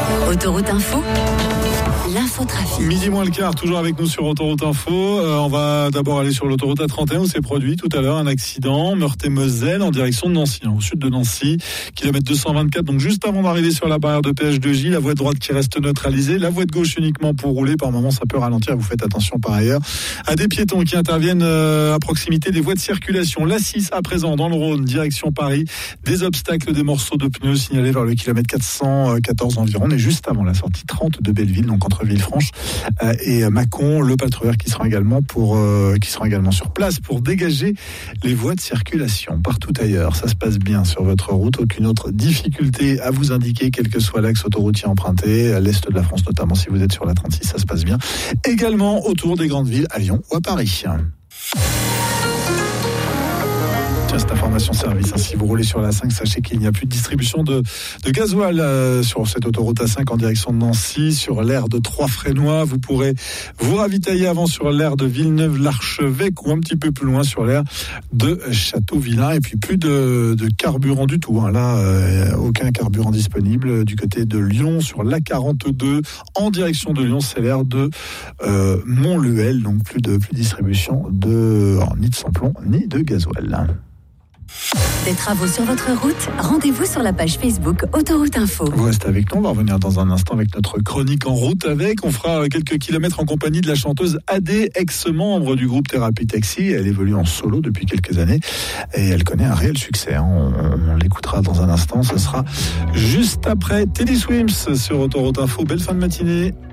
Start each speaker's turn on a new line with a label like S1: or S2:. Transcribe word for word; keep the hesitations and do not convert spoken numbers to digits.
S1: Autoroute Info, l'infotrafic.
S2: Midi moins le quart, toujours avec nous sur Autoroute Info. Euh, on va d'abord aller sur l'autoroute A trente et un où s'est produit tout à l'heure un accident, Meurthe-et-Moselle en direction de Nancy, hein, au sud de Nancy, kilomètre deux cent vingt-quatre. Donc juste avant d'arriver sur la barrière de P H deux J, la voie de droite qui reste neutralisée, la voie de gauche uniquement pour rouler. Par moment, ça peut ralentir. Vous faites attention par ailleurs à des piétons qui interviennent euh, à proximité des voies de circulation. L'A six à présent dans le Rhône, direction Paris. Des obstacles, des morceaux de pneus signalés vers le kilomètre quatre cent quatorze environ. On est juste avant la sortie trente de Belleville, donc entre Villefranche euh, et Mâcon. Le patrouilleur qui sera également pour euh, qui sera également sur place pour dégager les voies de circulation. Partout ailleurs, ça se passe bien sur votre route. Aucune autre difficulté à vous indiquer, quel que soit l'axe autoroutier emprunté, à l'est de la France notamment. Si vous êtes sur la trente-six, ça se passe bien. Également autour des grandes villes, à Lyon ou à Paris. Tiens, cette information service, hein. Si vous roulez sur la cinq, sachez qu'il n'y a plus de distribution de, de gasoil euh, sur cette autoroute A cinq en direction de Nancy, sur l'aire de Trois-Frénois. Vous pourrez vous ravitailler avant sur l'aire de Villeneuve-l'Archevêque ou un petit peu plus loin sur l'aire de Château-Villain. Et puis plus de, de carburant du tout, hein. Là, euh, aucun carburant disponible du côté de Lyon sur l'A quarante-deux en direction de Lyon. C'est l'aire de euh, Montluel, donc plus de plus de distribution de alors, ni de samplon ni de gasoil.
S1: Des travaux sur votre route, rendez-vous sur la page Facebook Autoroute Info.
S2: Vous restez avec nous, on va revenir dans un instant avec notre chronique en route avec. On fera quelques kilomètres en compagnie de la chanteuse Adé, ex-membre du groupe Thérapie Taxi. Elle évolue en solo depuis quelques années et elle connaît un réel succès. On, on l'écoutera dans un instant, ce sera juste après Teddy Swims sur Autoroute Info. Belle fin de matinée.